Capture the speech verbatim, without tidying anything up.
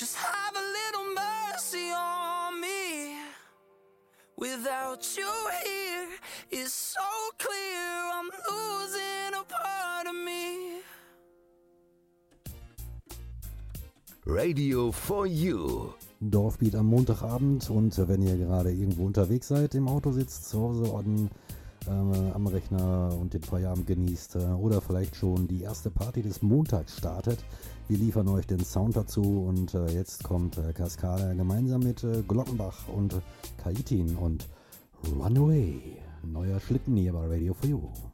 Just have a little mercy on me. Without you here, it's so clear I'm losing a part of me. Radio for You. Dorfbeat am Montagabend, und wenn ihr gerade irgendwo unterwegs seid, im Auto sitzt, zu Hause an, äh, am Rechner und den Feierabend genießt, äh, oder vielleicht schon die erste Party des Montags startet, wir liefern euch den Sound dazu, und äh, jetzt kommt äh, Cascada gemeinsam mit äh, Glockenbach und Kaitin und Runaway. Neuer Schlitten hier bei Radio for You.